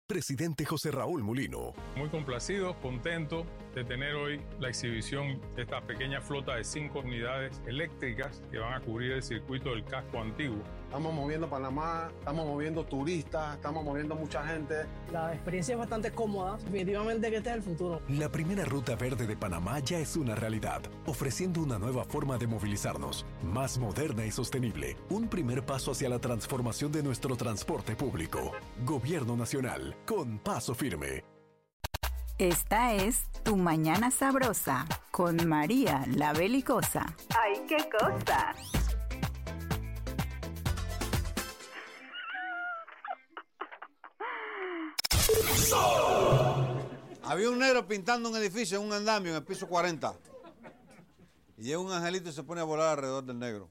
Presidente José Raúl Mulino. Muy complacido, contento de tener hoy la exhibición de esta pequeña flota de 5 unidades eléctricas que van a cubrir el circuito del casco antiguo. Estamos moviendo Panamá, estamos moviendo turistas, estamos moviendo mucha gente. La experiencia es bastante cómoda, definitivamente que este es el futuro. La primera ruta verde de Panamá ya es una realidad, ofreciendo una nueva forma de movilizarnos, más moderna y sostenible. Un primer paso hacia la transformación de nuestro transporte público. Gobierno Nacional, con paso firme. Esta es Tu Mañana Sabrosa, con María la Belicosa. ¡Ay, qué cosa! Había un negro pintando un edificio en un andamio en el piso 40. Y llega un angelito y se pone a volar alrededor del negro.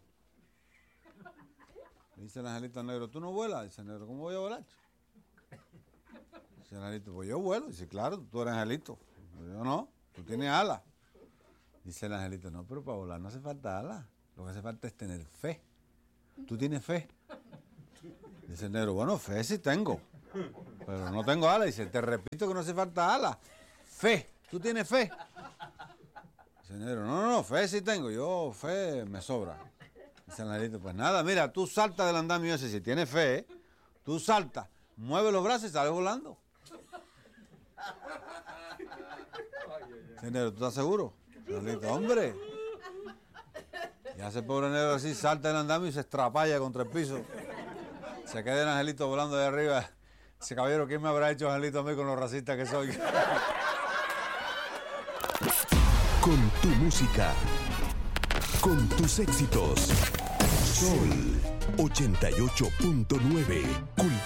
Le dice el angelito al negro, ¿tú no vuelas? Dice el negro, ¿cómo voy a volar? Dice el angelito, pues yo vuelo. Dice, claro, tú eres angelito. Yo no, tú tienes alas. Dice el angelito, no, pero para volar no hace falta alas. Lo que hace falta es tener fe. ¿Tú tienes fe? Dice el negro, bueno, fe sí tengo. Pero no tengo alas. Dice, te repito que no hace falta alas. Fe. ¿Tú tienes fe? Dice el negro, no, fe sí tengo. Yo, fe me sobra. Dice el angelito, pues nada, mira, tú saltas del andamio ese. Si tienes fe, tú saltas, mueve los brazos y sales volando. Dice el negro, ¿tú estás seguro? Dice el angelito, hombre. Y hace el pobre negro así, salta del andamio y se estrapalla contra el piso. Se queda el angelito volando de arriba. Dice, caballero, ¿quién me habrá hecho angelito a mí con lo racista que soy? Con tu música, con tus éxitos. Sol 88.9.